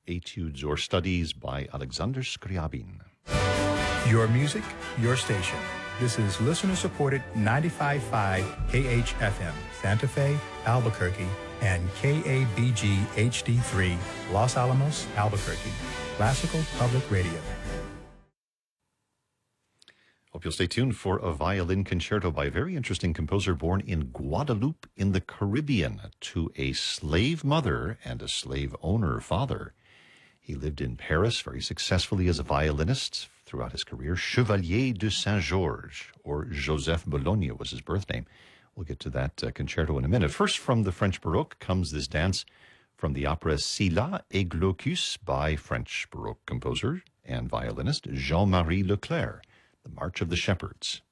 Etudes or Studies by Alexander Scriabin. Your music, your station. This is listener-supported 95.5 KHFM, Santa Fe, Albuquerque, and KABG HD3, Los Alamos, Albuquerque. Classical Public Radio. Hope you'll stay tuned for a violin concerto by a very interesting composer born in Guadeloupe in the Caribbean to a slave mother and a slave owner father. He lived in Paris very successfully as a violinist throughout his career. Chevalier de Saint-Georges, or Joseph Bologna was his birth name. We'll get to that concerto in a minute. First, from the French Baroque comes this dance from the opera Scylla et Glaucus by French Baroque composer and violinist Jean-Marie Leclerc, the March of the Shepherds.